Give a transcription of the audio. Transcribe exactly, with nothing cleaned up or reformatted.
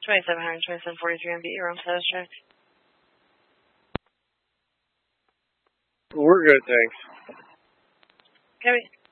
twenty-seven hundred, twenty-seven forty-three on beat. You're on status check. We're good, thanks. Copy.